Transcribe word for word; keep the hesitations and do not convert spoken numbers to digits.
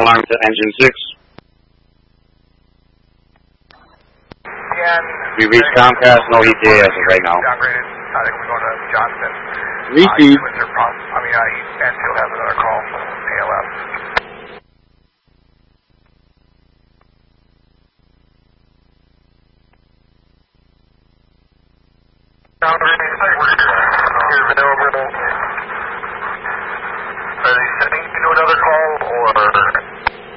alarm to engine six. Yeah, we reached Comcast, no E T A as of right now. Downgraded. I think we're going to Johnston. Receive. Uh, I mean, uh, Anfield has another call from A L F. You're available. Are they sending you to another call, or?